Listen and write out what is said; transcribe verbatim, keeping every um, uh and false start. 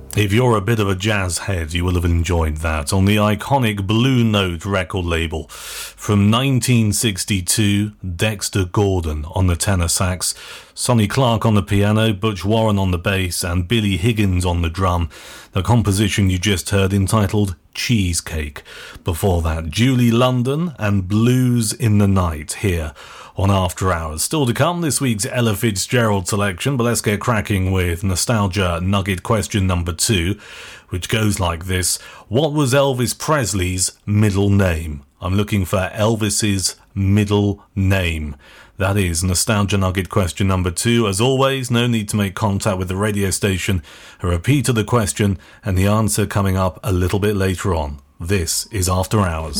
If you're a bit of a jazz head, you will have enjoyed that on the iconic Blue Note record label. From nineteen sixty-two, Dexter Gordon on the tenor sax, Sonny Clark on the piano, Butch Warren on the bass, and Billy Higgins on the drum. The composition you just heard entitled Cheesecake. Before that, Julie London and Blues in the Night here on After Hours. Still to come, this week's Ella Fitzgerald selection, but let's get cracking with Nostalgia Nugget question number two, which goes like this. What was Elvis Presley's middle name? I'm looking for Elvis's middle name. That is Nostalgia Nugget question number two. As always, no need to make contact with the radio station. A repeat of the question and the answer coming up a little bit later on. This is After Hours.